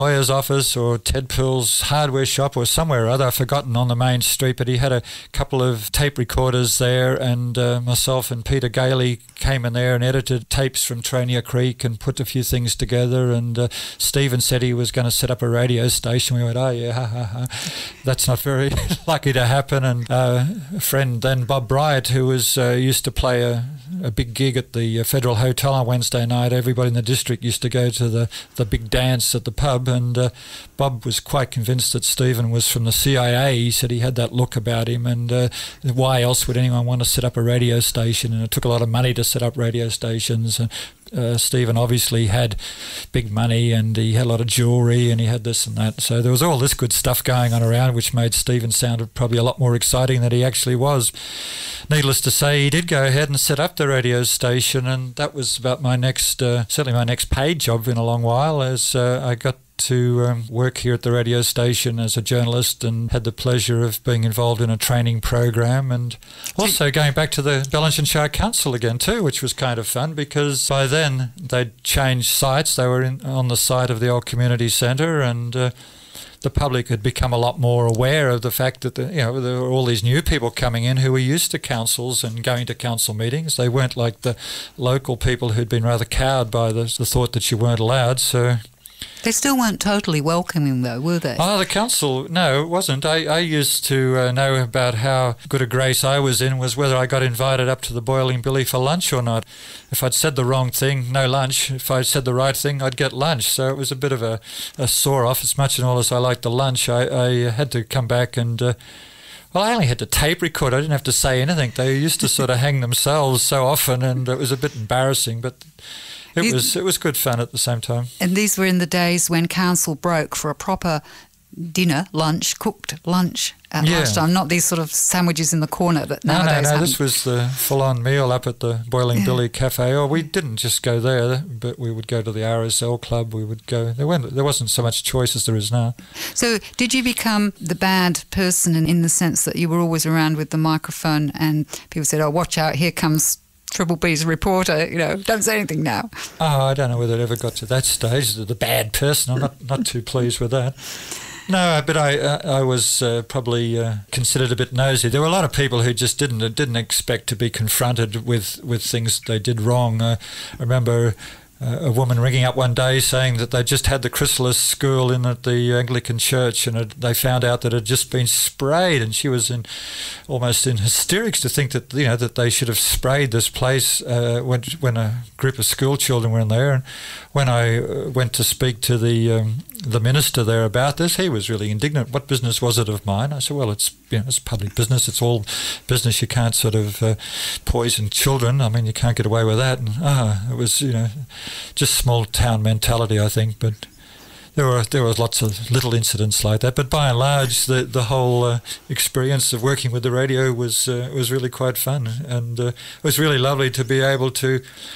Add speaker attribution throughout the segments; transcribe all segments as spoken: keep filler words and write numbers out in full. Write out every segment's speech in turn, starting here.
Speaker 1: lawyer's office or Ted Pearl's hardware shop or somewhere or other, I've forgotten, on the main street, but he had a couple of tape recorders there, and uh, myself and Peter Gailey came in there and edited tapes from Tronia Creek and put a few things together, and uh, Stephen said he was going to set up a radio station. We went, oh yeah, ha, ha, ha. That's not very likely to happen. And uh, a friend then, Bob Bryant, who was uh, used to play a, a big gig at the Federal Hotel on Wednesday night. Everybody in the district used to go to the, the big dance at the pub, and uh, Bob was quite convinced that Stephen was from the C I A. He said he had that look about him, and uh, why else would anyone want to set up a radio station? And it took a lot of money to set up radio stations. And uh, Stephen obviously had big money, and he had a lot of jewellery, and he had this and that. So there was all this good stuff going on around, which made Stephen sound probably a lot more exciting than he actually was. Needless to say, he did go ahead and set up the radio station, and that was about my next, uh, certainly my next paid job in a long while, as uh, I got to um, work here at the radio station as a journalist, and had the pleasure of being involved in a training program, and also going back to the Bellingen Shire Council again too, which was kind of fun, because by then they'd changed sites. They were in, on the site of the old community centre, and uh, the public had become a lot more aware of the fact that the, you know, there were all these new people coming in who were used to councils and going to council meetings. They weren't like the local people who'd been rather cowed by the, the thought that you weren't allowed. So
Speaker 2: they still weren't totally welcoming, though, were they?
Speaker 1: Oh, the council, no, it wasn't. I, I used to uh, know about how good a grace I was in was whether I got invited up to the Boiling Billy for lunch or not. If I'd said the wrong thing, no lunch. If I'd said the right thing, I'd get lunch. So it was a bit of a, a sore-off. As much and all as I liked the lunch, I, I had to come back and... Uh, Well, I only had to tape record. I didn't have to say anything. They used to sort of hang themselves so often, and it was a bit embarrassing, but it these, was it was good fun at the same time.
Speaker 2: And these were in the days when council broke for a proper dinner, lunch, cooked lunch at
Speaker 1: yeah.
Speaker 2: lunchtime, not these sort of sandwiches in the corner that
Speaker 1: no,
Speaker 2: nowadays
Speaker 1: No, no,
Speaker 2: happen.
Speaker 1: This was the full-on meal up at the Boiling yeah. Billy Cafe. Or we didn't just go there, but we would go to the R S L club. We would go. There weren't. There wasn't so much choice as there is now.
Speaker 2: So, did you become the bad person in, in the sense that you were always around with the microphone, and people said, "Oh, watch out! Here comes Triple B's reporter, you know, don't say anything now."
Speaker 1: Oh, I don't know whether it ever got to that stage, the bad person. I'm not, not too pleased with that. No, but I uh, I was uh, probably uh, considered a bit nosy. There were a lot of people who just didn't didn't expect to be confronted with, with things they did wrong. Uh, I remember uh, a woman ringing up one day saying that they just had the chrysalis school in at the Anglican church, and it, they found out that it had just been sprayed, and she was in almost in hysterics to think that, you know, that they should have sprayed this place uh, when when a group of school children were in there. And when I uh, went to speak to the um, the minister there about this, he was really indignant. What business was it of mine? I said, well, it's, you know, it's public business. It's all business. You can't sort of uh, poison children. I mean, you can't get away with that. And ah, it was, you know, just small town mentality, I think. But there were there was lots of little incidents like that. But by and large, the the whole uh, experience of working with the radio was uh, was really quite fun, and uh, it was really lovely to be able to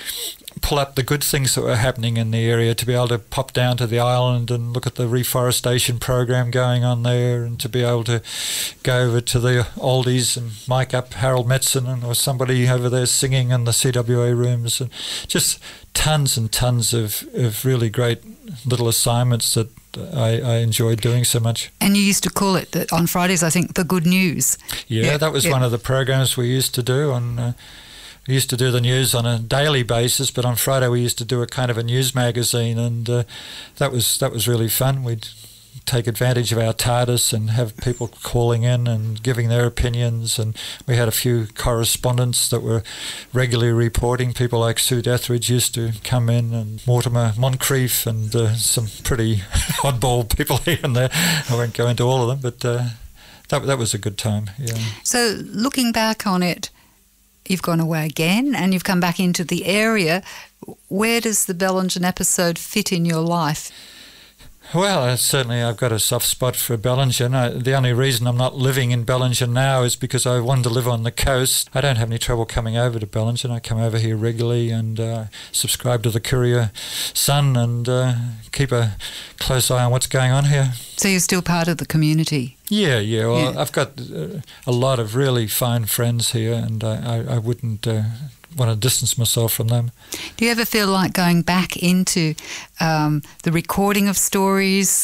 Speaker 1: pull up the good things that were happening in the area, to be able to pop down to the island and look at the reforestation program going on there, and to be able to go over to the oldies and mic up Harold Metzen and or somebody over there singing in the C W A rooms, and just tons and tons of, of really great little assignments that I, I enjoyed doing so much.
Speaker 2: And you used to call it, the, on Fridays, I think, the Good News.
Speaker 1: Yeah,
Speaker 2: yeah
Speaker 1: that was
Speaker 2: yeah.
Speaker 1: one of the programs we used to do on... Uh, We used to do the news on a daily basis, but on Friday we used to do a kind of a news magazine, and uh, that was that was really fun. We'd take advantage of our TARDIS and have people calling in and giving their opinions, and we had a few correspondents that were regularly reporting. People like Sue Dethridge used to come in, and Mortimer Moncrief, and uh, some pretty oddball people here and there. I won't go into all of them, but uh, that that was a good time. Yeah.
Speaker 2: So looking back on it, you've gone away again and you've come back into the area. Where does the Bellingen episode fit in your life?
Speaker 1: Well, uh, certainly I've got a soft spot for Bellingen. I, the only reason I'm not living in Bellingen now is because I wanted to live on the coast. I don't have any trouble coming over to Bellingen. I come over here regularly and uh, subscribe to the Courier Sun and uh, keep a close eye on what's going on here.
Speaker 2: So you're still part of the community?
Speaker 1: Yeah, yeah. Well,
Speaker 2: Yeah.
Speaker 1: I've got uh, a lot of really fine friends here, and I, I, I wouldn't uh, want to distance myself from them.
Speaker 2: Do you ever feel like going back into um, the recording of stories